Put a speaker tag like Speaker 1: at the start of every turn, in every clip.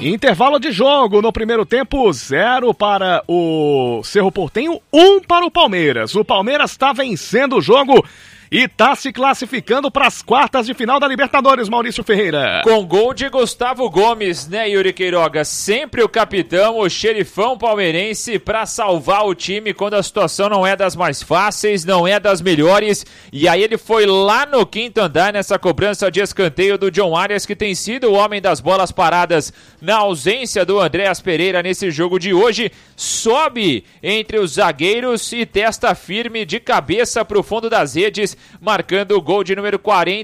Speaker 1: Intervalo de jogo no primeiro tempo, 0 para o Cerro Porteño, 1 para o Palmeiras. O Palmeiras está vencendo o jogo e tá se classificando para as quartas de final da Libertadores, Maurício Ferreira.
Speaker 2: Com gol de Gustavo Gomes, né, Yuri Queiroga? Sempre o capitão, o xerifão palmeirense, para salvar o time quando a situação não é das mais fáceis, não é das melhores. E aí ele foi lá no quinto andar nessa cobrança de escanteio do John Arias, que tem sido o homem das bolas paradas na ausência do Andréas Pereira nesse jogo de hoje. Sobe entre os zagueiros e testa firme de cabeça para o fundo das redes, marcando o gol de número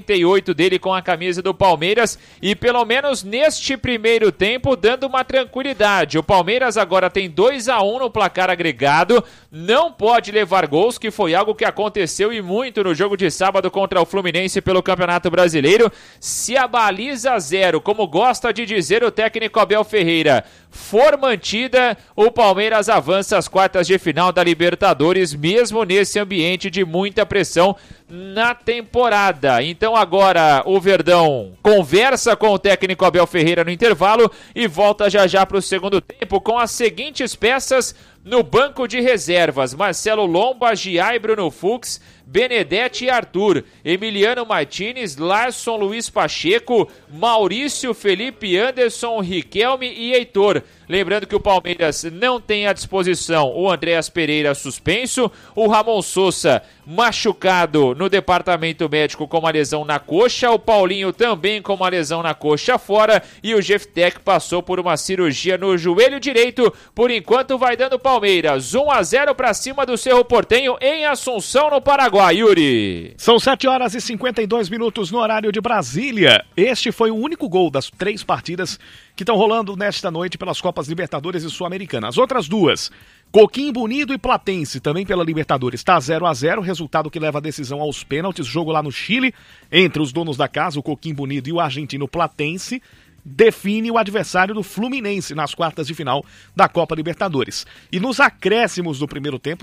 Speaker 2: 48 dele com a camisa do Palmeiras, e pelo menos neste primeiro tempo dando uma tranquilidade. O Palmeiras agora tem 2-1 no placar agregado, não pode levar gols, que foi algo que aconteceu e muito no jogo de sábado contra o Fluminense pelo Campeonato Brasileiro. Se a baliza 0, como gosta de dizer o técnico Abel Ferreira, for mantida, o Palmeiras avança às quartas de final da Libertadores, mesmo nesse ambiente de muita pressão na temporada. Então agora o Verdão conversa com o técnico Abel Ferreira no intervalo e volta já para o segundo tempo com as seguintes peças no banco de reservas: Marcelo Lomba, Giai, Bruno Fux, Benedetti e Arthur, Emiliano Martínez, Larson, Luiz Pacheco, Maurício, Felipe, Anderson, Riquelme e Heitor. Lembrando que o Palmeiras não tem à disposição o Andréas Pereira suspenso, o Ramon Sousa machucado no departamento médico com uma lesão na coxa, o Paulinho também com uma lesão na coxa fora, e o Jeftec passou por uma cirurgia no joelho direito. Por enquanto vai dando Palmeiras 1-0 para cima do Cerro Porteño em Assunção, no Paraguai, Yuri.
Speaker 1: São 7 horas e 52 minutos no horário de Brasília. Este foi o único gol das 3 partidas que estão rolando nesta noite pelas Copas Libertadores e Sul-Americana. As outras duas, Coquimbo Unido e Platense, também pela Libertadores, está 0-0, resultado que leva a decisão aos pênaltis. Jogo lá no Chile, entre os donos da casa, o Coquimbo Unido, e o argentino Platense, define o adversário do Fluminense nas quartas de final da Copa Libertadores. E nos acréscimos do primeiro tempo,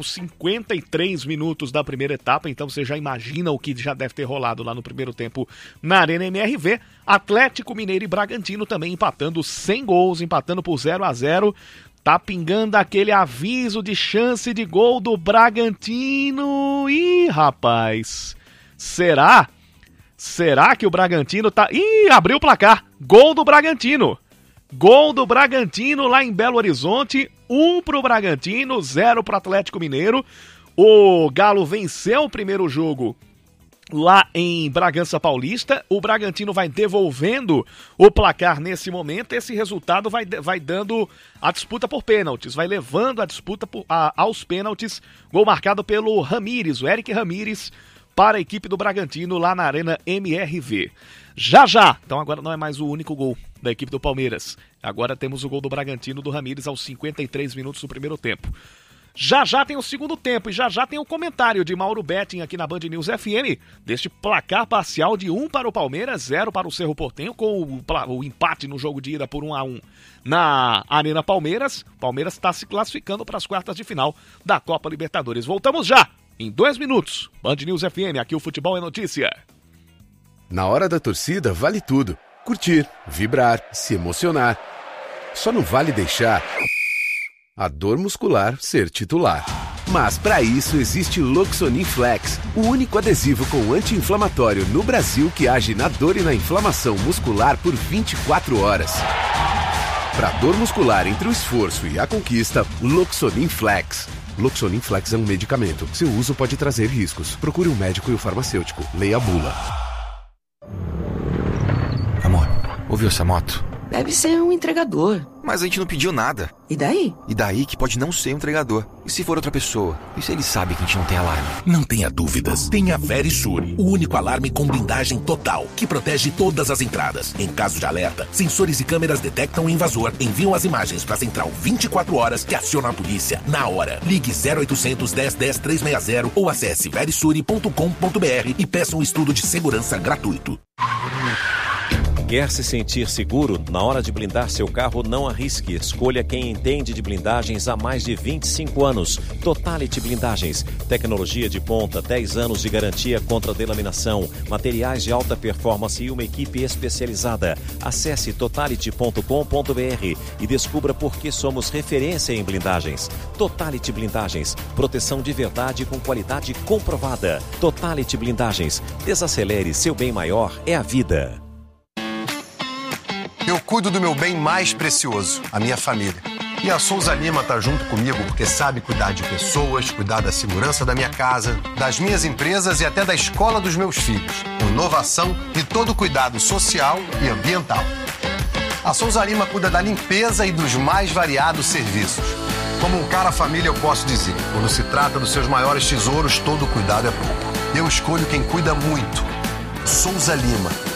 Speaker 1: 53 minutos da primeira etapa, então você já imagina o que já deve ter rolado lá no primeiro tempo na Arena MRV. Atlético Mineiro e Bragantino também empatando sem gols, empatando por 0-0. Tá pingando aquele aviso de chance de gol do Bragantino. Ih, rapaz, será que o Bragantino tá... Ih, abriu o placar. Gol do Bragantino. Gol do Bragantino lá em Belo Horizonte. 1 pro Bragantino, 0 pro Atlético Mineiro. O Galo venceu o primeiro jogo lá em Bragança Paulista. O Bragantino vai devolvendo o placar nesse momento. Esse resultado vai dando a disputa por pênaltis, vai levando a disputa aos pênaltis. Gol marcado pelo Ramírez, o Eric Ramírez, para a equipe do Bragantino lá na Arena MRV. Já, então agora não é mais o único gol da equipe do Palmeiras. Agora temos o gol do Bragantino, do Ramírez, aos 53 minutos do primeiro tempo. Já tem o segundo tempo e já tem o comentário de Mauro Betting aqui na Band News FM, deste placar parcial de 1 para o Palmeiras, 0 para o Cerro Porteño, com o empate no jogo de ida por 1-1 na Arena Palmeiras. Palmeiras está se classificando para as quartas de final da Copa Libertadores. Voltamos já, em 2 minutos. Band News FM, aqui o futebol é notícia.
Speaker 3: Na hora da torcida vale tudo. Curtir, vibrar, se emocionar. Só não vale deixar a dor muscular ser titular. Mas para isso existe Loxonin Flex, o único adesivo com anti-inflamatório no Brasil que age na dor e na inflamação muscular por 24 horas. Para dor muscular entre o esforço e a conquista, Loxonin Flex. Loxonin Flex é um medicamento. Seu uso pode trazer riscos. Procure um médico e o farmacêutico. Leia a bula.
Speaker 4: Amor, ouviu essa moto?
Speaker 5: Deve ser um entregador.
Speaker 4: Mas a gente não pediu nada.
Speaker 5: E daí?
Speaker 4: E daí que pode não ser um entregador. E se for outra pessoa? E se ele sabe que a gente não tem alarme?
Speaker 6: Não tenha dúvidas. Tem a Verisure, o único alarme com blindagem total, que protege todas as entradas. Em caso de alerta, sensores e câmeras detectam o invasor, enviam as imagens para a central 24 horas que aciona a polícia na hora. Ligue 0800 10 10 360 ou acesse verisure.com.br e peça um estudo de segurança gratuito.
Speaker 7: Quer se sentir seguro? Na hora de blindar seu carro, não arrisque. Escolha quem entende de blindagens há mais de 25 anos. Totality Blindagens. Tecnologia de ponta, 10 anos de garantia contra delaminação, materiais de alta performance e uma equipe especializada. Acesse totality.com.br e descubra por que somos referência em blindagens. Totality Blindagens. Proteção de verdade com qualidade comprovada. Totality Blindagens. Desacelere, seu bem maior é a vida.
Speaker 8: Eu cuido do meu bem mais precioso, a minha família. E a Souza Lima está junto comigo porque sabe cuidar de pessoas, cuidar da segurança da minha casa, das minhas empresas e até da escola dos meus filhos. Com inovação e todo cuidado social e ambiental. A Souza Lima cuida da limpeza e dos mais variados serviços. Como um cara família, eu posso dizer, quando se trata dos seus maiores tesouros, todo cuidado é pouco. Eu escolho quem cuida muito. Souza Lima.